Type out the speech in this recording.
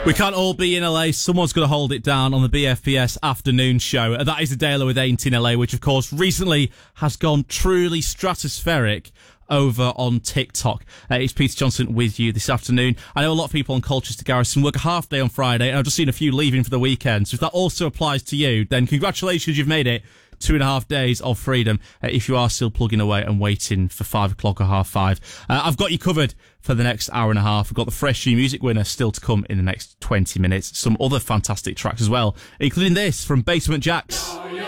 We can't all be in LA. Someone's going to hold it down on the BFPS afternoon show. And that is the Daily with Ain't in LA, which, of course, recently has gone truly stratospheric over on TikTok. It's Peter Johnson with you this afternoon. I know a lot of people on Colchester Garrison work a half day on Friday, and I've just seen a few leaving for the weekend. So if that also applies to you, then congratulations, you've made it 2.5 days of freedom. If you are still plugging away and waiting for 5 o'clock or 5:30, I've got you covered for the next hour and a half. We've got the Fresh New Music winner still to come in the next 20 minutes. Some other fantastic tracks as well, including this from Basement Jaxx.